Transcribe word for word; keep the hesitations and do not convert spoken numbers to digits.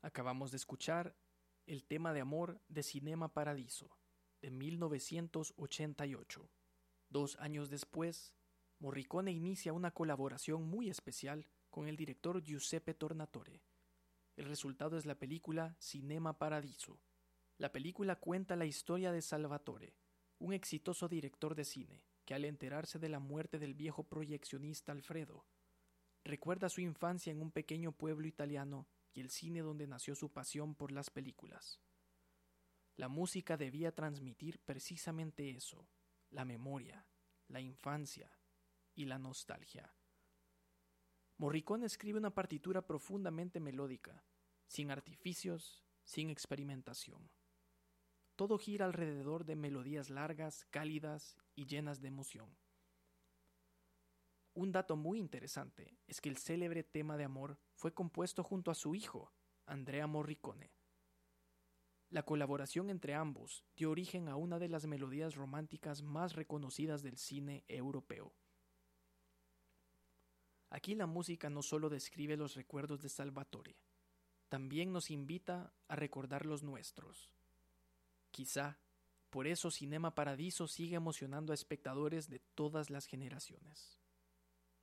Acabamos de escuchar el tema de amor de Cinema Paradiso, de mil novecientos ochenta y ocho. Dos años después, Morricone inicia una colaboración muy especial con el director Giuseppe Tornatore. El resultado es la película Cinema Paradiso. La película cuenta la historia de Salvatore, un exitoso director de cine, que al enterarse de la muerte del viejo proyeccionista Alfredo, recuerda su infancia en un pequeño pueblo italiano y el cine donde nació su pasión por las películas. La música debía transmitir precisamente eso, la memoria, la infancia y la nostalgia. Morricone escribe una partitura profundamente melódica, sin artificios, sin experimentación. Todo gira alrededor de melodías largas, cálidas y llenas de emoción. Un dato muy interesante es que el célebre tema de amor fue compuesto junto a su hijo, Andrea Morricone. La colaboración entre ambos dio origen a una de las melodías románticas más reconocidas del cine europeo. Aquí la música no solo describe los recuerdos de Salvatore, también nos invita a recordar los nuestros. Quizá por eso Cinema Paradiso sigue emocionando a espectadores de todas las generaciones.